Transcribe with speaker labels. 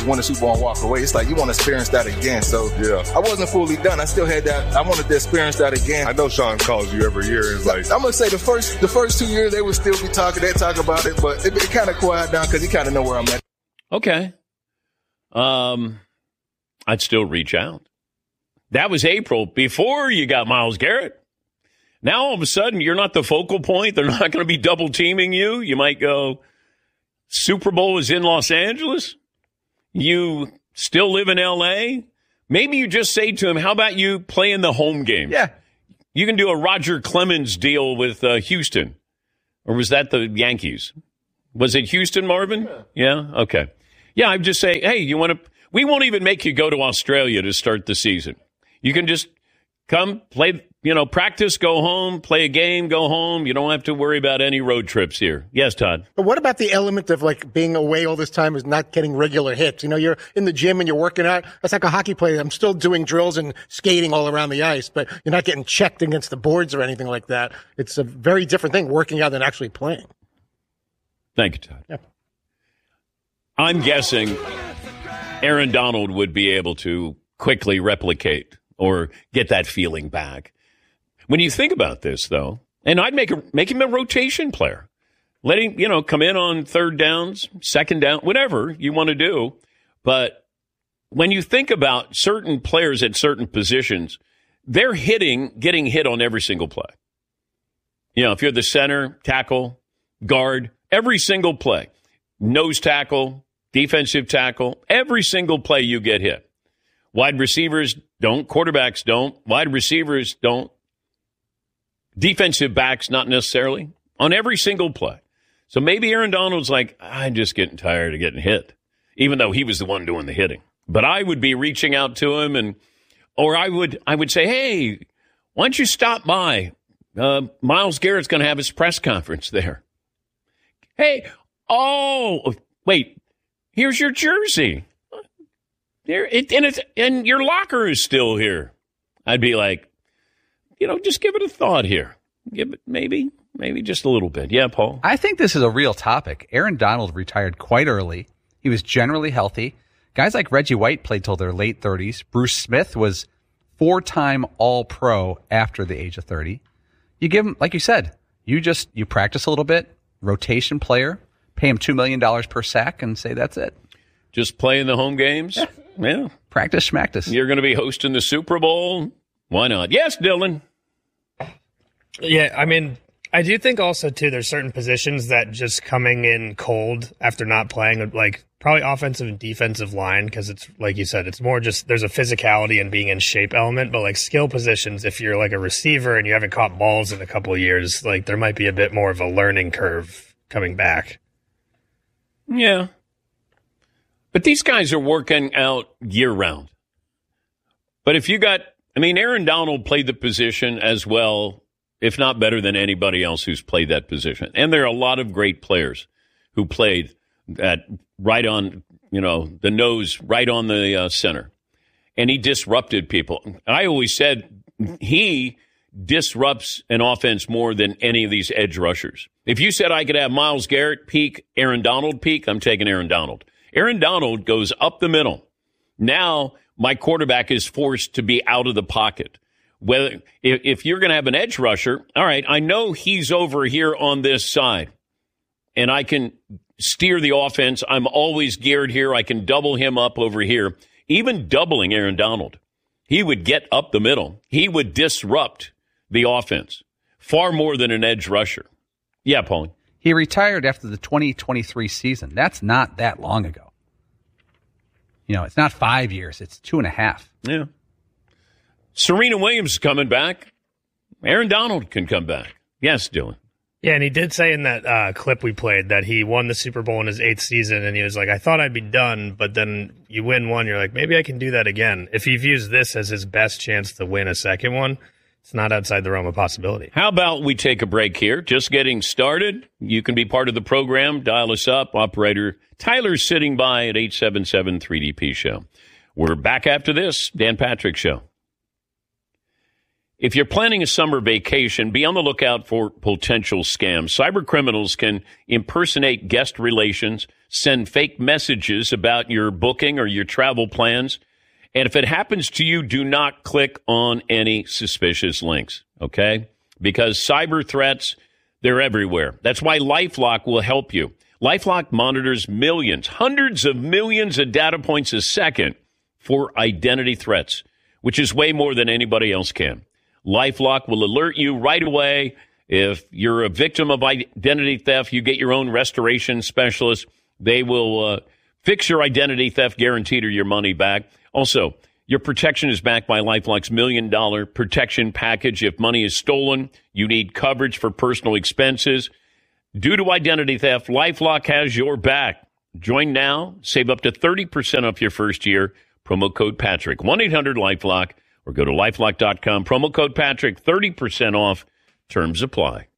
Speaker 1: win the Super Bowl and walk away. It's like you want to experience that again. So I wasn't fully done. I still had that. I wanted to experience that again.
Speaker 2: I know Sean calls you every year. And like,
Speaker 1: I'm gonna say the first 2 years they would still be talking. They talk about it, but it kind of quiet down because you kind of know where I'm at.
Speaker 3: Okay. I'd still reach out. That was April before you got Myles Garrett. Now all of a sudden you're not the focal point. They're not going to be double teaming you. You might go, Super Bowl is in Los Angeles. You still live in L.A. Maybe you just say to him, how about you play in the home game?
Speaker 4: Yeah.
Speaker 3: You can do a Roger Clemens deal with Houston. Or was that the Yankees? Was it Houston, Marvin? Yeah? Okay. Yeah, I'd just say, hey, you want to – we won't even make you go to Australia to start the season. You can just come, play, practice, go home, play a game, go home. You don't have to worry about any road trips here. Yes, Todd.
Speaker 5: But what about the element of like being away all this time is not getting regular hits? You're in the gym and you're working out. That's like a hockey player. I'm still doing drills and skating all around the ice, but you're not getting checked against the boards or anything like that. It's a very different thing working out than actually playing.
Speaker 3: Thank you, Todd.
Speaker 5: Yep.
Speaker 3: I'm guessing Aaron Donald would be able to quickly replicate or get that feeling back. When you think about this, though, and I'd make him a rotation player. Let him, come in on third downs, second down, whatever you want to do. But when you think about certain players at certain positions, they're getting hit on every single play. If you're the center, tackle, guard, every single play, nose tackle, defensive tackle, every single play you get hit. Wide receivers don't. Quarterbacks don't. Wide receivers don't. Defensive backs, not necessarily. On every single play. So maybe Aaron Donald's like, I'm just getting tired of getting hit, even though he was the one doing the hitting. But I would be reaching out to him, or I would say, hey, why don't you stop by? Myles Garrett's going to have his press conference there. Hey, wait, here's your jersey. And your locker is still here. I'd be like, just give it a thought here. Give it maybe just a little bit. Yeah, Paul?
Speaker 4: I think this is a real topic. Aaron Donald retired quite early. He was generally healthy. Guys like Reggie White played till their late 30s. Bruce Smith was 4-time All-Pro after the age of 30. You give him, like you said, you practice a little bit, rotation player, pay him $2 million per sack, and say that's it.
Speaker 3: Just play in the home games? Yeah.
Speaker 4: Practice schmactus.
Speaker 3: You're going to be hosting the Super Bowl? Why not? Yes, Dylan.
Speaker 6: Yeah, I do think also, too, there's certain positions that just coming in cold after not playing, like probably offensive and defensive line, because it's, like you said, it's more just there's a physicality and being in shape element, but like skill positions, if you're like a receiver and you haven't caught balls in a couple of years, like there might be a bit more of a learning curve coming back.
Speaker 3: Yeah. But these guys are working out year-round. But if you got, Aaron Donald played the position as well, if not better than anybody else who's played that position. And there are a lot of great players who played that right on, the nose, right on the center. And he disrupted people. I always said he disrupts an offense more than any of these edge rushers. If you said I could have Myles Garrett peak, Aaron Donald peak, I'm taking Aaron Donald. Aaron Donald goes up the middle. Now my quarterback is forced to be out of the pocket. Whether if you're going to have an edge rusher, all right, I know he's over here on this side, and I can steer the offense. I'm always geared here. I can double him up over here. Even doubling Aaron Donald, he would get up the middle. He would disrupt the offense far more than an edge rusher. Yeah, Paulie.
Speaker 4: He retired after the 2023 season. That's not that long ago. It's not 5 years. It's 2.5.
Speaker 3: Yeah. Serena Williams is coming back. Aaron Donald can come back. Yes, Dylan.
Speaker 6: Yeah, and he did say in that clip we played that he won the Super Bowl in his 8th season, and he was like, I thought I'd be done, but then you win one, you're like, maybe I can do that again. If he views this as his best chance to win a second one, it's not outside the realm of possibility.
Speaker 3: How about we take a break here? Just getting started. You can be part of the program. Dial us up. Operator Tyler's sitting by at 877-3DP Show. We're back after this. Dan Patrick Show. If you're planning a summer vacation, be on the lookout for potential scams. Cyber criminals can impersonate guest relations, send fake messages about your booking or your travel plans. And if it happens to you, do not click on any suspicious links, okay? Because cyber threats, they're everywhere. That's why LifeLock will help you. LifeLock monitors millions, hundreds of millions of data points a second for identity threats, which is way more than anybody else can. LifeLock will alert you right away. If you're a victim of identity theft, you get your own restoration specialist. They will fix your identity theft guaranteed or your money back. Also, your protection is backed by LifeLock's $1 million protection package. If money is stolen, you need coverage for personal expenses. Due to identity theft, LifeLock has your back. Join now. Save up to 30% off your first year. Promo code Patrick. 1-800-LifeLock or go to LifeLock.com. Promo code Patrick. 30% off. Terms apply.